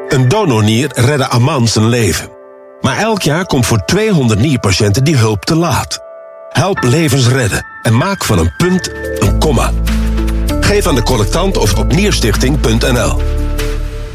Een donornier redde Aman zijn leven. Maar elk jaar komt voor 200 nierpatiënten die hulp te laat. Help levens redden en maak van een punt een komma. Geef aan de collectant of op nierstichting.nl.